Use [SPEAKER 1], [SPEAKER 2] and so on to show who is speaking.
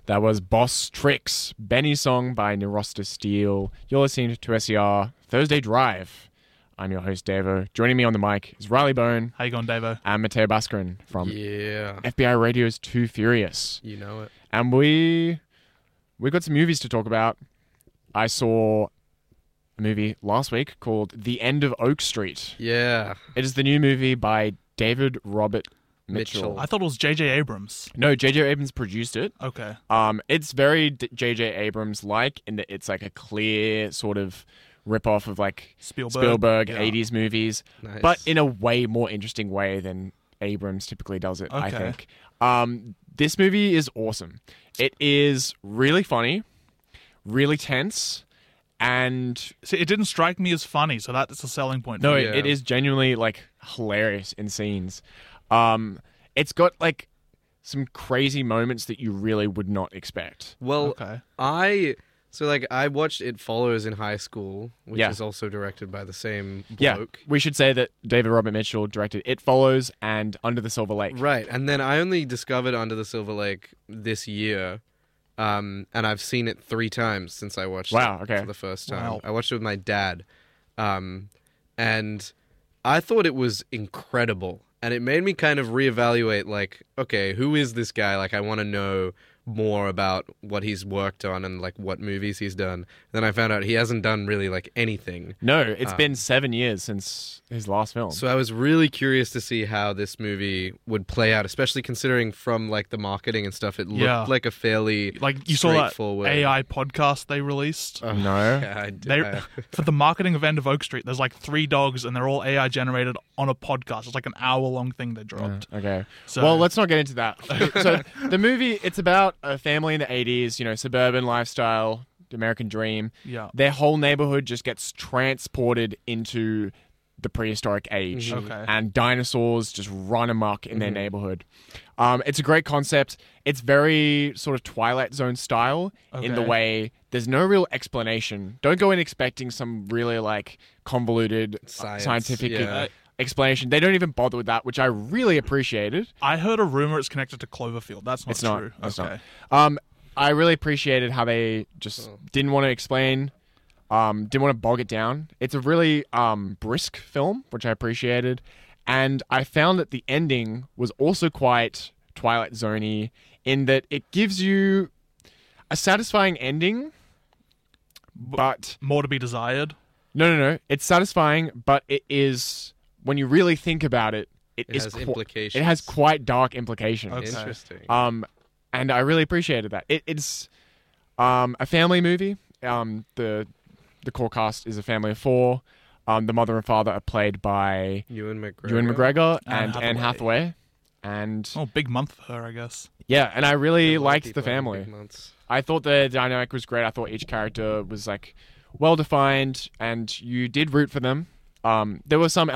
[SPEAKER 1] That was Boss Tricks, Benny Song by Neurosta Steel. You're listening to SER Thursday Drive. I'm your host, Davo. Joining me on the mic is Riley Bone.
[SPEAKER 2] How you going, Davo?
[SPEAKER 1] And Matteo Baskarin from FBI Radio's Too Furious.
[SPEAKER 3] You know it.
[SPEAKER 1] And we got some movies to talk about. I saw a movie last week called The End of Oak Street.
[SPEAKER 3] Yeah.
[SPEAKER 1] It is the new movie by David Robert Mitchell.
[SPEAKER 2] I thought it was J.J. Abrams.
[SPEAKER 1] No, J.J. Abrams produced it.
[SPEAKER 2] Okay.
[SPEAKER 1] It's very J.J. Abrams-like in that it's like a clear sort of rip-off of like Spielberg
[SPEAKER 2] Yeah.
[SPEAKER 1] 80s movies,
[SPEAKER 3] Nice.
[SPEAKER 1] but in a way more interesting way than Abrams typically does it, I
[SPEAKER 2] Okay.
[SPEAKER 1] think. This movie is awesome. It is really funny, really tense, and
[SPEAKER 2] See, it didn't strike me as funny, so that's a selling point.
[SPEAKER 1] no,
[SPEAKER 2] for
[SPEAKER 3] Yeah.
[SPEAKER 1] it is genuinely like hilarious in scenes. It's got like some crazy moments that you really would not expect.
[SPEAKER 3] Well,
[SPEAKER 2] Okay.
[SPEAKER 3] I watched It Follows in high school, which
[SPEAKER 1] Yeah.
[SPEAKER 3] is also directed by the same
[SPEAKER 1] Yeah,
[SPEAKER 3] bloke.
[SPEAKER 1] we should say that David Robert Mitchell directed It Follows and Under the Silver Lake.
[SPEAKER 3] Right. And then I only discovered Under the Silver Lake this year. And I've seen it 3 times since I watched
[SPEAKER 1] Wow,
[SPEAKER 3] it
[SPEAKER 1] okay.
[SPEAKER 3] for the first time.
[SPEAKER 2] Wow.
[SPEAKER 3] I watched it with my dad. And I thought it was incredible. And it made me kind of reevaluate, like, okay, who is this guy? Like, I want to know more about what he's worked on and, like, what movies he's done. Then I found out he hasn't done really, like, anything.
[SPEAKER 1] No, it's been 7 years since his last film.
[SPEAKER 3] So I was really curious to see how this movie would play out, especially considering from, like, the marketing and stuff, it looked
[SPEAKER 2] Yeah.
[SPEAKER 3] like a fairly
[SPEAKER 2] Like, you saw that
[SPEAKER 3] straightforward
[SPEAKER 2] AI podcast they released?
[SPEAKER 1] No.
[SPEAKER 3] Yeah, I did.
[SPEAKER 2] They, for the marketing event of Oak Street, there's like 3 dogs, and they're all AI generated on a podcast. It's like an hour-long thing they dropped.
[SPEAKER 1] Okay.
[SPEAKER 2] So-
[SPEAKER 1] Well, let's not get into that. So the movie, it's about a family in the 80s, suburban lifestyle, the American dream.
[SPEAKER 2] Yeah.
[SPEAKER 1] Their whole neighborhood just gets transported into the prehistoric age.
[SPEAKER 2] Mhm. Okay.
[SPEAKER 1] And dinosaurs just run amok in their neighborhood. It's a great concept. It's very sort of Twilight Zone style in the
[SPEAKER 2] Okay.
[SPEAKER 1] way there's no real explanation. Don't go in expecting some really like convoluted scientific
[SPEAKER 3] yeah.
[SPEAKER 1] explanation. They don't even bother with that, which I really appreciated.
[SPEAKER 2] I heard a rumor it's connected to Cloverfield. That's not
[SPEAKER 1] It's not.
[SPEAKER 2] true.
[SPEAKER 1] It's
[SPEAKER 2] okay.
[SPEAKER 1] not. I really appreciated how they just didn't want to explain, didn't want to bog it down. It's a really brisk film, which I appreciated. And I found that the ending was also quite Twilight Zone-y in that it gives you a satisfying ending, but
[SPEAKER 2] More to be desired.
[SPEAKER 1] no. It's satisfying, but it is, when you really think about it,
[SPEAKER 3] It
[SPEAKER 1] is
[SPEAKER 3] has implications.
[SPEAKER 1] It has quite dark implications.
[SPEAKER 2] Okay.
[SPEAKER 3] Interesting.
[SPEAKER 1] And I really appreciated that. It's a family movie. The core cast is a family of 4. The mother and father are played by
[SPEAKER 3] Ewan McGregor.
[SPEAKER 1] Ewan McGregor and
[SPEAKER 2] Anne
[SPEAKER 1] Anne Hathaway. And
[SPEAKER 2] Oh, big month for her, I guess.
[SPEAKER 1] yeah, and I really
[SPEAKER 3] Yeah, a lot of
[SPEAKER 1] liked the
[SPEAKER 3] people having
[SPEAKER 1] family.
[SPEAKER 3] big months.
[SPEAKER 1] I thought the dynamic was great. I thought each character was like well defined, and you did root for them. There were some